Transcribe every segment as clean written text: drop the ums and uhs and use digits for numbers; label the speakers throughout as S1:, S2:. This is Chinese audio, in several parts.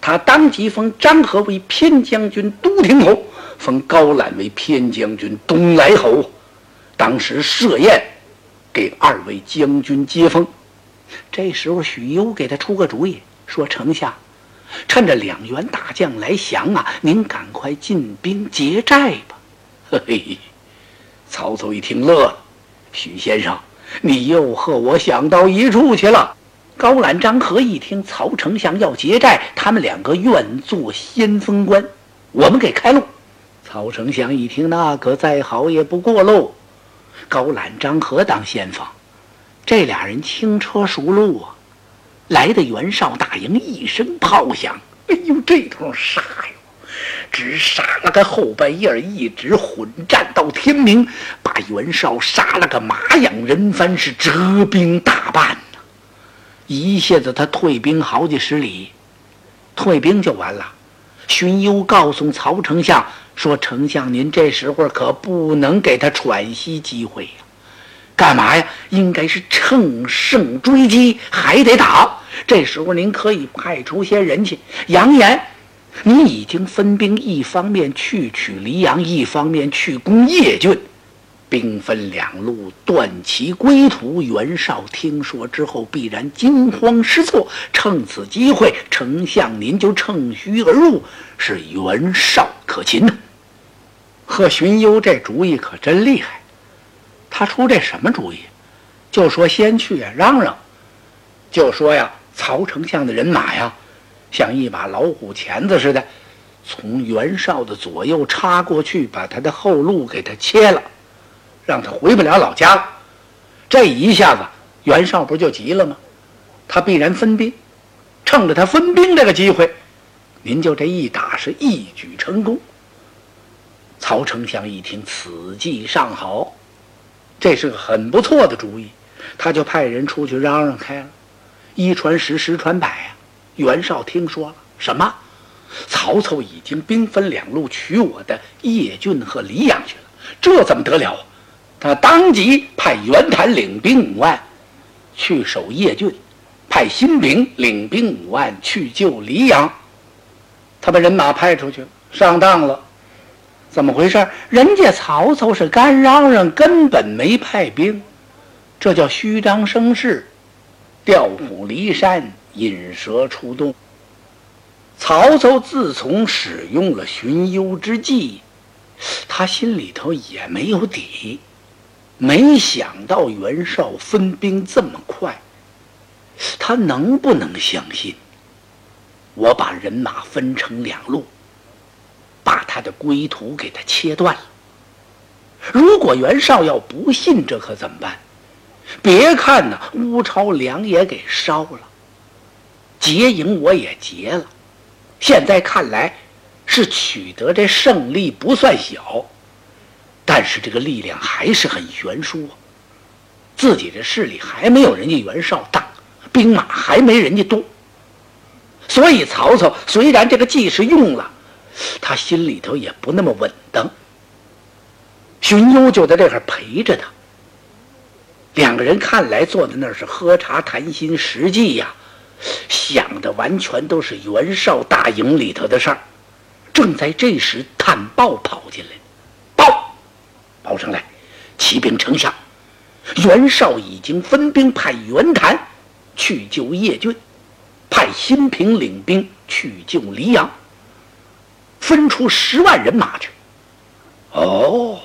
S1: 他当即封张合为偏将军都亭侯，封高览为偏将军东莱侯。当时设宴给二位将军接风。这时候许攸给他出个主意，说丞相，趁着两员大将来降啊，您赶快进兵结寨吧。嘿嘿，曹操一听乐了，许先生，你又和我想到一处去了。高览、张合一听曹丞相要结寨，他们两个愿做先锋官，我们给开路。曹丞相一听，那可再好也不过喽。高览、张合当先锋，这俩人轻车熟路啊。来的袁绍大营一声炮响，哎呦，这通杀哟，只杀了个后半夜，一直混战到天明，把袁绍杀了个马仰人翻，是折兵大半呢。一下子他退兵好几十里，退兵就完了。荀攸告诉曹丞相说，丞相您这时候可不能给他喘息机会呀。干嘛呀？应该是乘胜追击，还得打。这时候您可以派出些人去扬言，你已经分兵，一方面去取黎阳，一方面去攻叶郡，兵分两路，断其归途。袁绍听说之后必然惊慌失措，趁此机会，丞相您就乘虚而入，是袁绍可擒呢。贺荀攸这主意可真厉害，他出这什么主意？就说先去嚷嚷，就说呀，曹丞相的人马呀，像一把老虎钳子似的，从袁绍的左右插过去，把他的后路给他切了，让他回不了老家了。这一下子，袁绍不就急了吗？他必然分兵，趁着他分兵这个机会，您就这一打是一举成功。曹丞相一听，此计尚好，这是个很不错的主意，他就派人出去嚷嚷开了。一传十，十传百啊！袁绍听说了，什么？曹操已经兵分两路取我的叶郡和黎阳去了，这怎么得了？他当即派袁谭领兵5万去守叶郡，派辛平领兵5万去救黎阳。他把人马派出去，上当了。怎么回事？人家曹操是干嚷嚷，根本没派兵，这叫虚张声势，调虎离山，引蛇出洞。曹操自从使用了荀攸之计，他心里头也没有底，没想到袁绍分兵这么快，他能不能相信？我把人马分成两路，把他的归途给他切断了。如果袁绍要不信，这可怎么办？别看呢，乌巢梁也给烧了，结营我也结了，现在看来是取得这胜利不算小，但是这个力量还是很悬殊啊。自己的势力还没有人家袁绍大，兵马还没人家多，所以曹操虽然这个计是用了，他心里头也不那么稳当。荀攸就在这儿陪着他，两个人看来坐在那儿是喝茶谈心，实际呀想的完全都是袁绍大营里头的事儿。正在这时，探报跑进来，报上来，启禀丞相，袁绍已经分兵派袁谭去救叶郡，派辛平领兵去救黎阳，分出10万人马去。哦，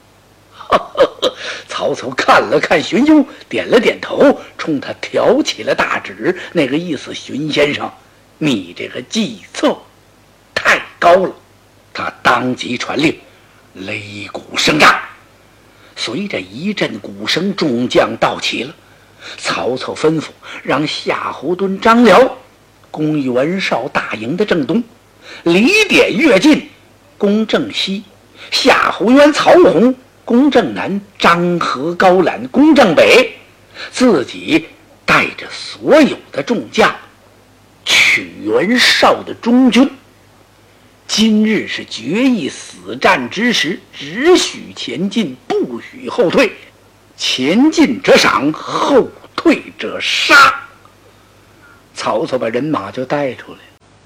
S1: 曹操看了看荀攸，点了点头，冲他挑起了大指，那个意思，荀先生，你这个计策太高了。他当即传令，擂鼓声炸。随着一阵鼓声，众将到齐了。曹操吩咐让夏侯惇、张辽攻袁绍大营的正东，李典、乐进攻正西，夏侯渊、曹洪攻正南，张合、高览攻正北，自己带着所有的众将取袁绍的中军。今日是决一死战之时，只许前进，不许后退，前进者赏，后退者杀。曹操把人马就带出来，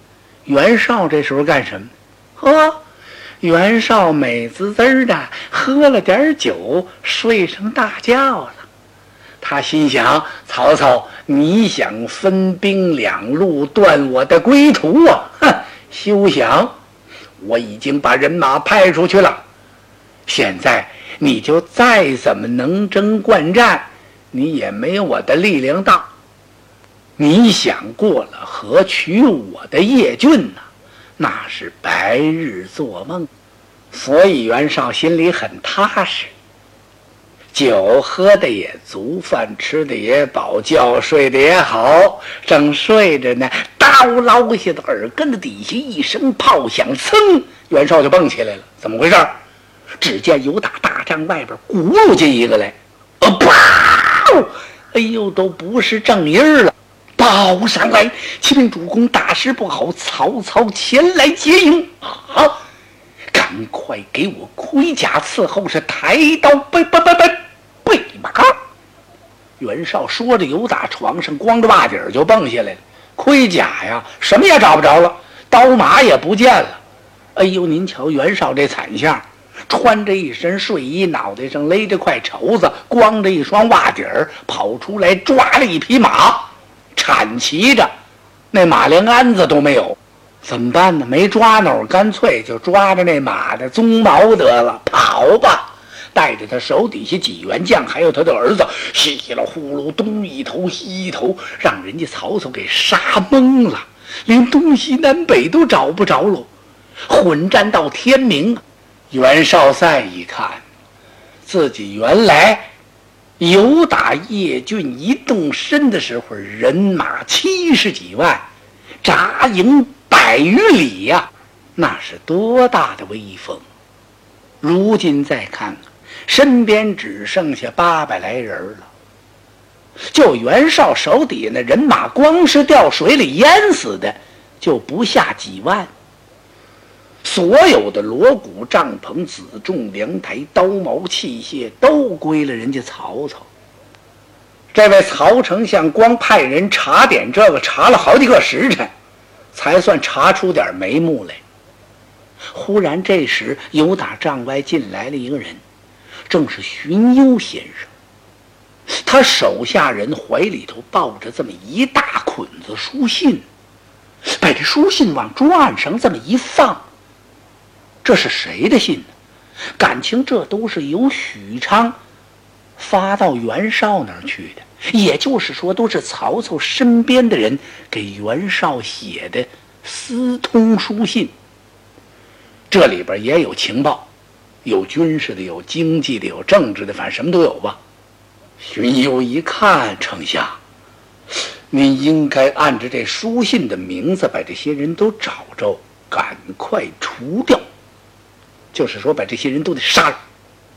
S1: 袁绍这时候干什么？袁绍美滋滋的喝了点酒，睡上大觉了。他心想：曹操，你想分兵两路断我的归途啊？休想！我已经把人马派出去了，现在你就再怎么能征惯战，你也没有我的力量大。你想过了河取我的叶郡呢，那是白日做梦。所以袁绍心里很踏实，酒喝的也足，饭吃的也饱，觉睡的也好。正睡着呢，刀捞下的耳根子底下一声炮响，噌，袁绍就蹦起来了。怎么回事？只见由打大帐外边轱辘进一个来，砰！哎呦，都不是正音儿了。报上来，启禀主公，大事不好，曹操前来接应啊！赶快给我盔甲伺候，是抬刀背马杆。袁绍说着，由打床上光着袜底儿就蹦下来了。盔甲呀，什么也找不着了，刀马也不见了。哎呦，您瞧袁绍这惨相，穿着一身睡衣，脑袋上勒着块绸子，光着一双袜底儿，跑出来抓了一匹马，铲骑着，那马连鞍子都没有。怎么办呢？没抓挠，干脆就抓着那马的鬃毛得了，跑吧！带着他手底下几员将，还有他的儿子，稀里呼噜东一头西一头，让人家曹操给杀懵了，连东西南北都找不着喽，混战到天明。袁绍再一看，自己原来由打叶郡一动身的时候，人马70几万，扎营100余里呀，那是多大的威风！如今再看看，身边只剩下800来人了。就袁绍手底下那人马，光是掉水里淹死的就不下几万。所有的锣鼓、帐篷、辎重、粮台、刀矛、器械都归了人家曹操。这位曹丞相光派人查点这个，查了好几个时辰，才算查出点眉目来。忽然这时由打帐外进来了一个人，正是荀攸先生。他手下人怀里头抱着这么一大捆子书信，把这书信往桌案上这么一放，这是谁的信呢？感情这都是由许昌发到袁绍那儿去的，也就是说都是曹操身边的人给袁绍写的私通书信。这里边也有情报，有军事的，有经济的，有政治的，反正什么都有吧。荀攸一看，丞相，您应该按着这书信的名字把这些人都找着，赶快除掉，就是说把这些人都得杀了。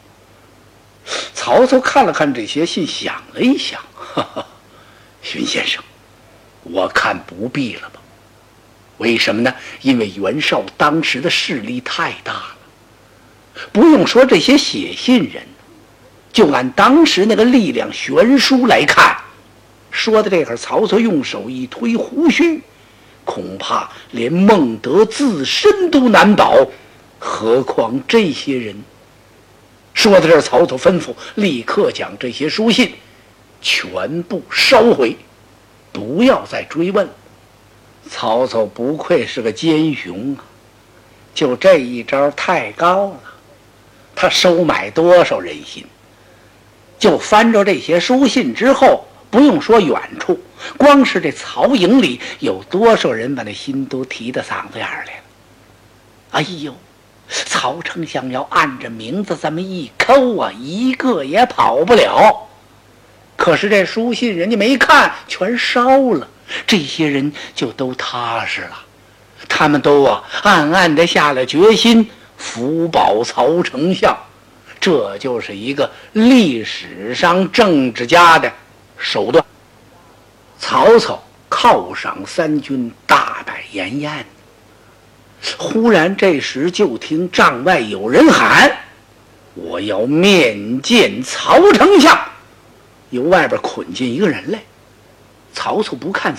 S1: 曹操看了看这些信，想了一想，荀先生，我看不必了吧。为什么呢？因为袁绍当时的势力太大了，不用说这些写信人，就按当时那个力量悬殊来看，说的这会儿曹操用手一推胡须，恐怕连孟德自身都难保，何况这些人。说到这儿，曹操吩咐立刻将这些书信全部烧毁，不要再追问。曹操不愧是个奸雄啊，就这一招太高了。他收买多少人心？就翻着这些书信之后，不用说远处，光是这曹营里有多少人把那心都提到嗓子眼儿来了。哎呦，曹丞相要按着名字这么一抠啊，一个也跑不了。可是这书信人家没看，全烧了，这些人就都踏实了。他们都暗暗地下了决心，辅保曹丞相。这就是一个历史上政治家的手段。曹操犒赏三军，大摆筵宴。忽然这时就听帐外有人喊：“我要面见曹丞相！”由外边捆进一个人来。曹操不看则已，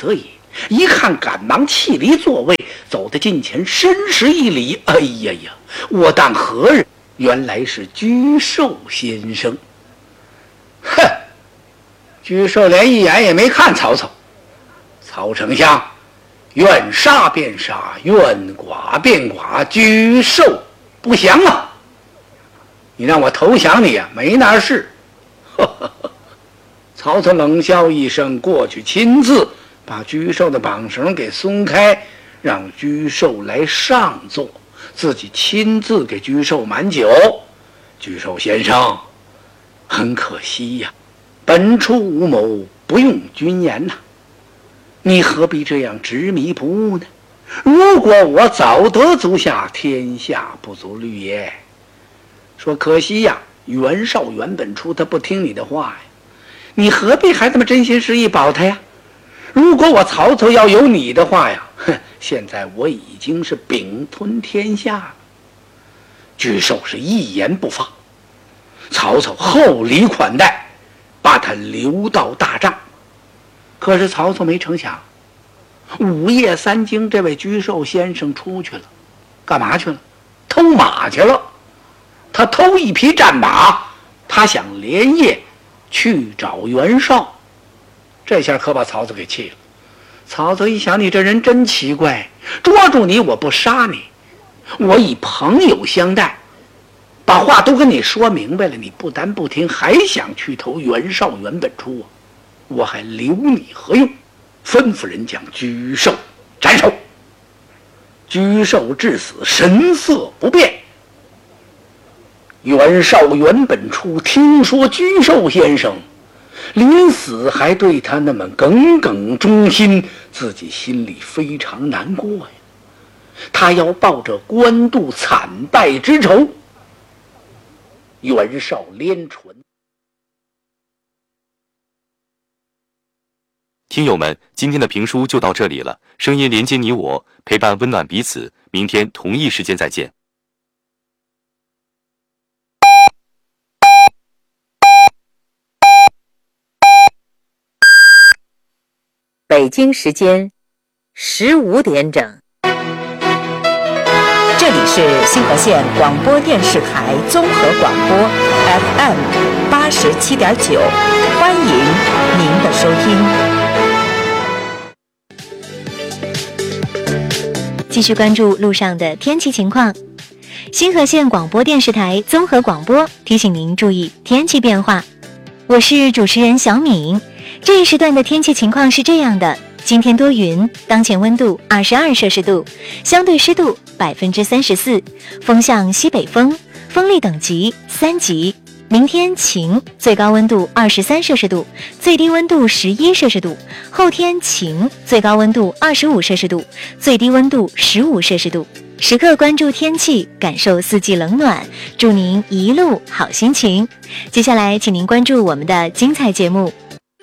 S1: 一看赶忙弃离座位，走到近前，深施一礼。哎呀呀，我当何人？原来是居寿先生。哼！居寿连一眼也没看曹操。曹丞相，愿杀便杀，愿剐便剐，居寿不降啊！你让我投降你呀，没那事。曹操冷笑一声，过去亲自把居寿的绑绳给松开，让居寿来上座，自己亲自给居寿满酒。居寿先生，很可惜呀，本初无谋，不用君言呐。你何必这样执迷不悟呢？如果我早得足下，天下不足虑也。说可惜呀，袁绍袁本初他不听你的话呀，你何必还这么真心实意保他呀？如果我曹操要有你的话呀，现在我已经是秉吞天下了。居寿是一言不发，曹操厚礼款待，把他留到大帐。可是曹操没成想，午夜三更，这位居寿先生出去了，干嘛去了？偷马去了。他偷一匹战马，他想连夜去找袁绍。这下可把曹操给气了。曹操一想，你这人真奇怪，捉住你我不杀你，我以朋友相待，把话都跟你说明白了，你不但不听，还想去投袁绍袁本初啊！我还留你何用？吩咐人将居寿斩首。居寿至死神色不变。袁绍袁本初听说居寿先生临死还对他那么耿耿忠心，自己心里非常难过呀。他要抱着官渡惨败之仇。袁绍连唇。
S2: 听友们，今天的评书就到这里了。声音连接你我，陪伴温暖彼此。明天同一时间再见。
S3: 北京时间15点整，这里是新河县广播电视台综合广播 FM 87.9，欢迎您的收听。
S4: 继续关注路上的天气情况。新河县广播电视台综合广播提醒您注意天气变化。我是主持人小敏。这一时段的天气情况是这样的：今天多云，当前温度22摄氏度，相对湿度34%，风向西北风，风力等级3级。明天晴，最高温度23摄氏度，最低温度11摄氏度。后天晴，最高温度25摄氏度，最低温度15摄氏度。时刻关注天气，感受四季冷暖，祝您一路好心情。接下来请您关注我们的精彩节目。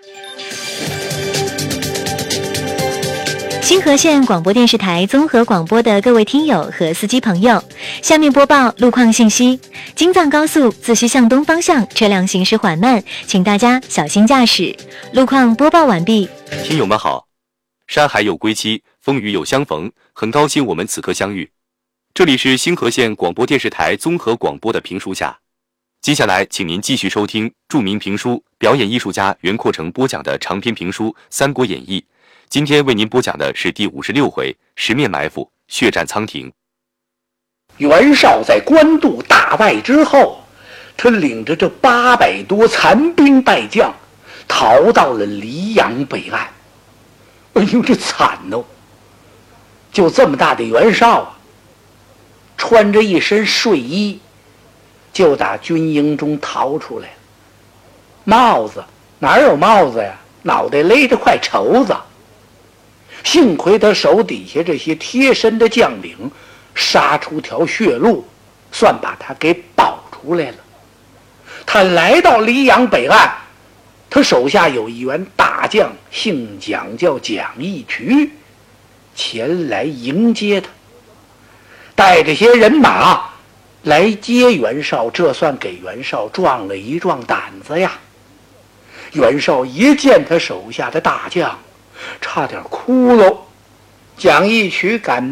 S4: 新河县广播电视台综合广播的各位听友和司机朋友，下面播报路况信息。京藏高速自西向东方向车辆行驶缓慢，请大家小心驾驶。路况播报完毕。
S2: 听友们好，山海有归期，风雨有相逢，很高兴我们此刻相遇。这里是新河县广播电视台综合广播的评书下，接下来请您继续收听著名评书表演艺术家袁阔成播讲的长篇评书《三国演义》。今天为您播讲的是第56回十面埋伏，血战仓亭。
S1: 袁绍在官渡大败之后，他领着这800多残兵败将逃到了黎阳北岸。哎呦，这惨哦！就这么大的袁绍啊，穿着一身睡衣就打军营中逃出来了。帽子哪有帽子呀？脑袋勒着块绸子。幸亏他手底下这些贴身的将领杀出条血路，算把他给保出来了。他来到黎阳北岸，他手下有一员大将，姓蒋，叫蒋义渠，前来迎接他，带着些人马来接袁绍，这算给袁绍壮了一壮胆子呀。袁绍一见他手下的大将， 差点哭喽。讲一曲感